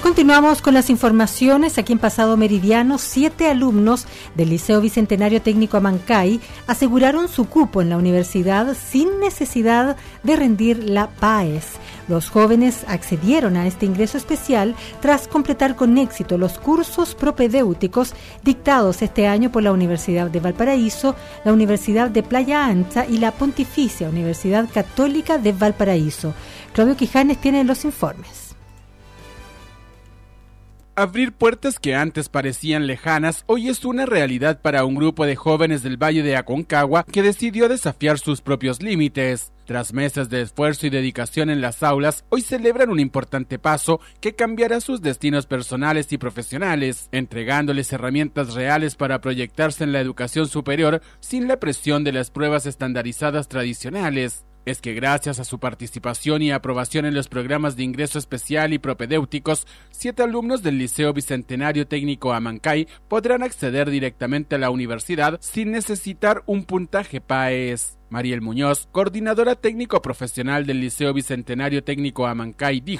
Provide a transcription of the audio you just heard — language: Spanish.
Continuamos con las informaciones. Aquí en Pasado Meridiano, 7 alumnos del Liceo Bicentenario Técnico Amancay aseguraron su cupo en la universidad sin necesidad de rendir la PAES. Los jóvenes accedieron a este ingreso especial tras completar con éxito los cursos propedéuticos dictados este año por la Universidad de Valparaíso, la Universidad de Playa Ancha y la Pontificia Universidad Católica de Valparaíso. Claudio Quijanes tiene los informes. Abrir puertas que antes parecían lejanas, hoy es una realidad para un grupo de jóvenes del Valle de Aconcagua que decidió desafiar sus propios límites. Tras meses de esfuerzo y dedicación en las aulas, hoy celebran un importante paso que cambiará sus destinos personales y profesionales, entregándoles herramientas reales para proyectarse en la educación superior sin la presión de las pruebas estandarizadas tradicionales. Es que gracias a su participación y aprobación en los programas de ingreso especial y propedéuticos, 7 alumnos del Liceo Bicentenario Técnico Amancay podrán acceder directamente a la universidad sin necesitar un puntaje PAES. Mariel Muñoz, coordinadora técnico profesional del Liceo Bicentenario Técnico Amancay, dijo: